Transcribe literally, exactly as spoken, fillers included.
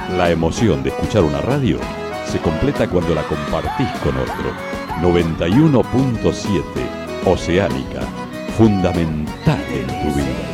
La emoción de escuchar una radio se completa cuando la compartís con otro. noventa y uno punto siete Oceánica, fundamental en tu vida.